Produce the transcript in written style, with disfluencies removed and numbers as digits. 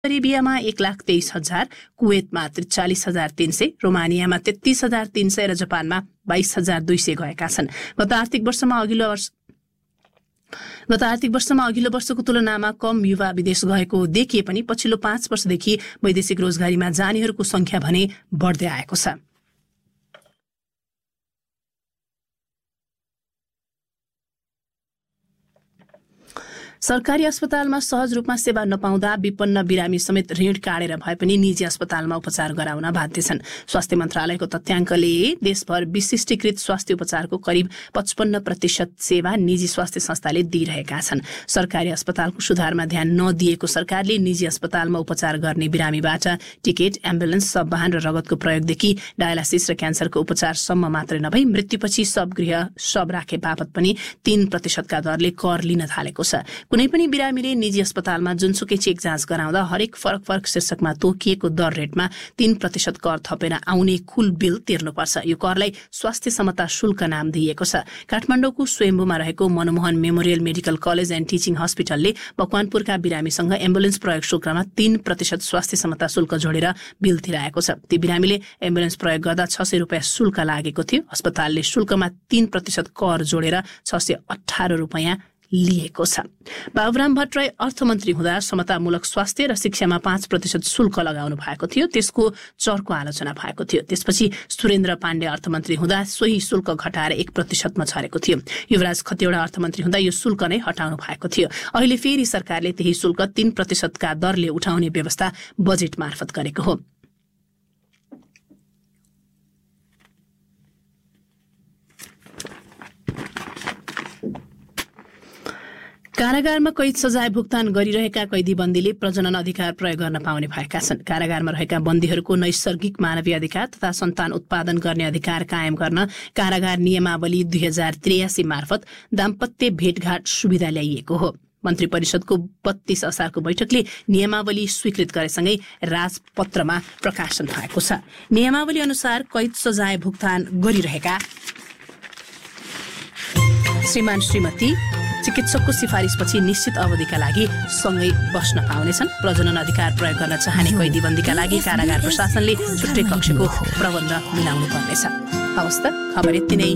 अरेबियामा 1,23,000, कुवेतमा 43,300, रोमानियामा 33,300 र जापानमा 22,200 गएका छन्। गत आर्थिक वर्षमा अघिल्लो वर्षको तुलनामा कम युवा विदेश गएको देखिए पनि पछिल्लो 5 वर्षदेखि वैदेशिक रोजगारीमा जानेहरूको संख्या भने बढ्दै आएको छ। सरकारी अस्पतालमा सहज रूपमा सेवा नपाउँदा विपन्न बिरामी समेत ऋण काटेर भए पनि निजी अस्पतालमा उपचार गराउन बाध्य छन्। स्वास्थ्य मन्त्रालयको तथ्याङ्कले देशभर विशिष्टीकृत स्वास्थ्य उपचारको करिब 55% सेवा निजी स्वास्थ्य संस्थाले दिइरहेका छन्। सरकारी अस्पतालको सुधारमा ध्यान नदिएको सरकारले निजी अस्पतालमा उपचार गर्ने बिरामीबाट टिकट, एम्बुलेन्स, शववाहन र रगतको प्रयोगदेखि डायलासिस र क्यान्सरको उपचारसम्म मात्रै नभई मृत्युपछि शव राखे बापत पनि 3% का दरले कर लिन थालेको छ। कुनै पनि बिरामीले निजी अस्पतालमा जुनसुकै चेक जाँच गराउँदा हरेक फरक शीर्षकमा तोकिएको दर रेटमा 3% कर थपेर आउने कुल बिल तिर्नुपर्छ। यो करलाई स्वास्थ्य समता शुल्क नाम दिइएको छ। काठमाडौँको स्वयम्भूमा रहेको Manmohan memorial medical college and teaching हस्पिटलले मकवानपुरका बिरामीसँग ambulance प्रयोग शुल्कमा 3% स्वास्थ्य समता शुल्क जोडेर बिल तिराएको छ। ती बिरामीले एम्बुलेन्स प्रयोग गर्दा 600 रुपियाँ शुल्क लागेको थियो। अस्पतालले शुल्कमा 3% कर जोडेर 618 रुपियाँ लिएको छ। बाबुराम भट्टराई अर्थमन्त्री हुँदा समतामूलक स्वास्थ्य र शिक्षामा 5% शुल्क लगाउनु भएको थियो। त्यसको चर्को आलोचना भएको थियो। त्यसपछि सुरेन्द्र पाण्डे अर्थमन्त्री हुँदा सोही शुल्क घटाएर 1% मा छरेको थियो। युवराज खतिवडा अर्थमन्त्री हुँदा यो शुल्क नै हटाउनु भएको थियो। अहिले फेरि सरकारले त्यही शुल्क 3% का दरले उठाउने व्यवस्था बजेट मार्फत गरेको हो। कारागारमा कैद सजाय भुक्तान गरिरहेका कैदीबन्दीले प्रजनन अधिकार प्रयोग गर्न पाउने भएका छन्। कारागारमा रहेका बन्दीहरूको नैसर्गिक मानवीय अधिकार तथा सन्तान उत्पादन गर्ने अधिकार कायम गर्न कारागार नियमावली 2083 मार्फत दाम्पत्य भेटघाट सुविधा ल्याइएको हो। मन्त्री परिषदको 32 असारको बैठकले नियमावली स्वीकृत गरेसँगै राजपत्रमा प्रकाशन भएको छ। नियमावली अनुसार कैद सजाय भुक्तान गरिरहेका श्रीमान श्रीमती चिकित्सकको सिफारिसपछि निश्चित अवधिका लागि सँगै बस्न पाउनेछन्। प्रजनन अधिकार प्रयोग गर्न चाहने कैदीबन्दीका लागि कारागार प्रशासनले छुट्टै कक्षको प्रबन्ध मिलाउनु पर्नेछ। हवस् त, खबर यति नै।